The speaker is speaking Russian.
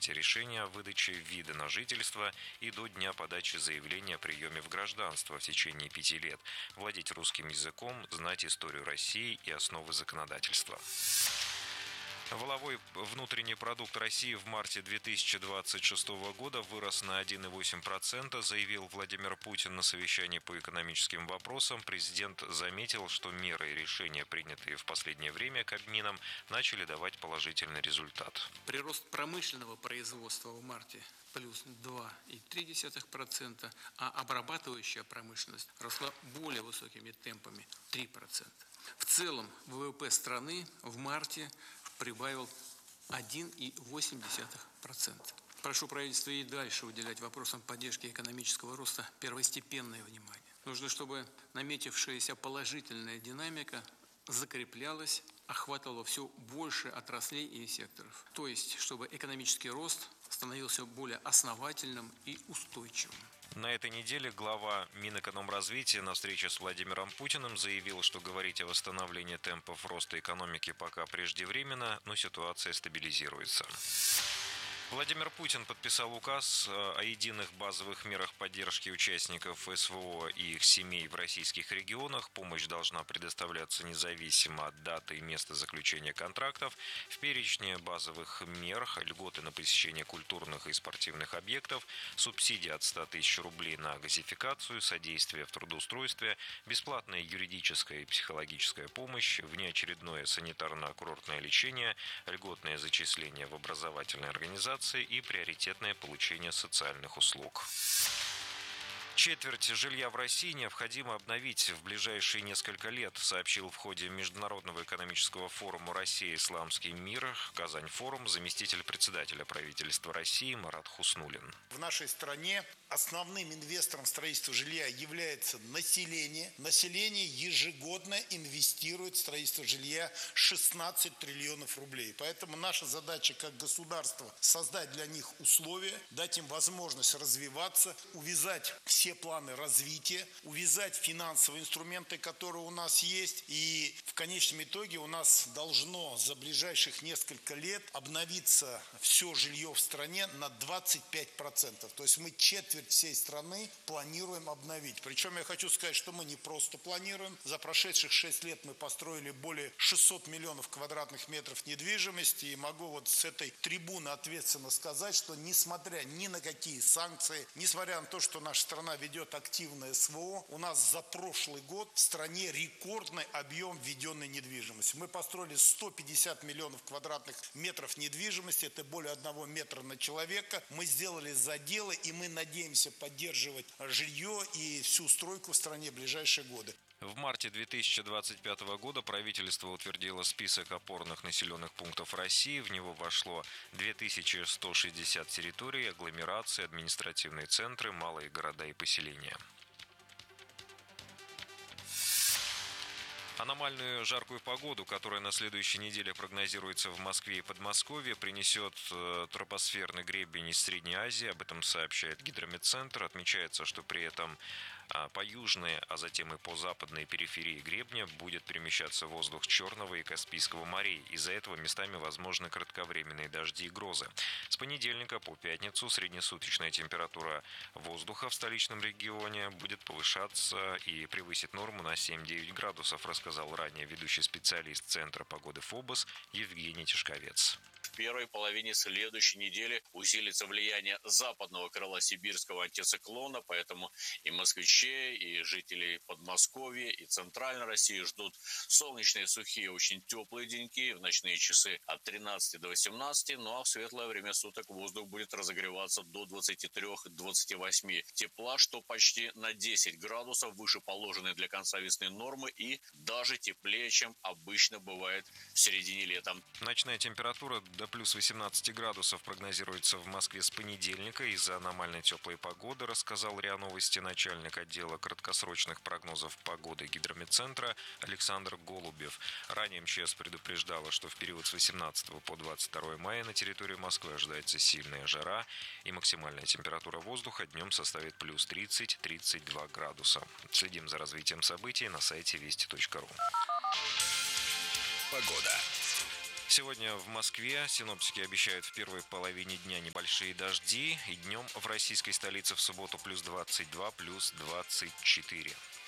принятия решения о выдаче вида на жительство и до дня подачи заявления о приеме в гражданство в течение 5 лет, владеть русским языком, знать историю России и основы законодательства. Валовой внутренний продукт России в марте 2026 года вырос на 1,8%, заявил Владимир Путин на совещании по экономическим вопросам. Президент заметил, что меры и решения, принятые в последнее время Кабмином, начали давать положительный результат. Прирост промышленного производства в марте плюс 2,3%, а обрабатывающая промышленность росла более высокими темпами – 3%. В целом ВВП страны в марте прибавил 1,8%. Прошу правительство и дальше уделять вопросам поддержки экономического роста первостепенное внимание. Нужно, чтобы наметившаяся положительная динамика закреплялась, охватывала все больше отраслей и секторов. То есть, чтобы экономический рост становился более основательным и устойчивым. На этой неделе глава Минэкономразвития на встрече с Владимиром Путиным заявил, что говорить о восстановлении темпов роста экономики пока преждевременно, но ситуация стабилизируется. Владимир Путин подписал указ о единых базовых мерах поддержки участников СВО и их семей в российских регионах. Помощь должна предоставляться независимо от даты и места заключения контрактов. В перечне базовых мер льготы на посещение культурных и спортивных объектов, субсидии от 100 тысяч рублей на газификацию, содействие в трудоустройстве, бесплатная юридическая и психологическая помощь, внеочередное санитарно-курортное лечение, льготное зачисление в образовательные организации и приоритетное получение социальных услуг. Четверть жилья в России необходимо обновить в ближайшие несколько лет, сообщил в ходе Международного экономического форума «Россия. Исламский мир» Казань-форум заместитель председателя правительства России Марат Хуснуллин. В нашей стране основным инвестором строительства жилья является население. Население ежегодно инвестирует в строительство жилья 16 триллионов рублей. Поэтому наша задача как государства создать для них условия, дать им возможность развиваться, увязать все планы развития, увязать финансовые инструменты, которые у нас есть. И в конечном итоге у нас должно за ближайших несколько лет обновиться все жилье в стране на 25%. То есть мы четверть всей страны планируем обновить. Причем я хочу сказать, что мы не просто планируем. За прошедших 6 лет мы построили более 600 миллионов квадратных метров недвижимости. И могу вот с этой трибуны ответственно сказать, что несмотря ни на какие санкции, несмотря на то, что наша страна ведет активное СВО, у нас за прошлый год в стране рекордный объем введенной недвижимости. Мы построили 150 миллионов квадратных метров недвижимости, это более 1 метра на человека. Мы сделали заделы, и мы надеемся поддерживать жилье и всю стройку в стране в ближайшие годы. В марте 2025 года правительство утвердило список опорных населенных пунктов России. В него вошло 2160 территорий, агломерации, административные центры, малые города и поселения. Аномальную жаркую погоду, которая на следующей неделе прогнозируется в Москве и Подмосковье, принесет тропосферный гребень из Средней Азии. Об этом сообщает Гидрометцентр. Отмечается, что при этом по южной, а затем и по западной периферии гребня будет перемещаться воздух Черного и Каспийского морей. Из-за этого местами возможны кратковременные дожди и грозы. С понедельника по пятницу среднесуточная температура воздуха в столичном регионе будет повышаться и превысит норму на 7-9 градусов, рассказал ранее ведущий специалист Центра погоды ФОБОС Евгений Тишковец. В первой половине следующей недели усилится влияние западного крыла сибирского антициклона, поэтому и москвичи, и жители Подмосковья, и Центральной России ждут солнечные, сухие, очень теплые деньки, в ночные часы от 13 до 18, ну а в светлое время суток воздух будет разогреваться до 23-28 тепла, что почти на 10 градусов выше положенной для конца весны нормы и даже теплее, чем обычно бывает в середине лета. Ночная температура до плюс 18 градусов прогнозируется в Москве с понедельника из-за аномально теплой погоды, рассказал РИА Новости начальник отдела краткосрочных прогнозов погоды Гидрометцентра Александр Голубев. Ранее МЧС предупреждала, что в период с 18 по 22 мая на территории Москвы ожидается сильная жара и максимальная температура воздуха днем составит плюс 30-32 градуса. Следим за развитием событий на сайте вести.ру. Погода. Сегодня в Москве синоптики обещают в первой половине дня небольшие дожди. И днем в российской столице в субботу плюс 22, плюс 24.